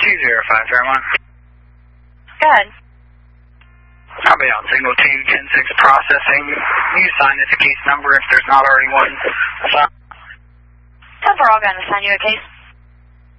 205, Fairmont. Go ahead. I'll be on signal team 10-6 processing. You assign this a case number if there's not already one. 10-4, I'll go and assign you a case.